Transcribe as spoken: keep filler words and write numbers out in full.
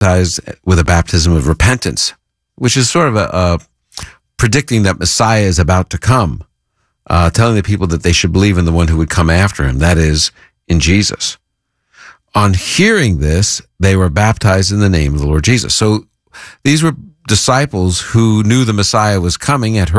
baptized with a baptism of repentance, which is sort of a, a predicting that Messiah is about to come, uh, telling the people that they should believe in the one who would come after him, that is, in Jesus. On hearing this, they were baptized in the name of the Lord Jesus. So these were disciples who knew the Messiah was coming, had heard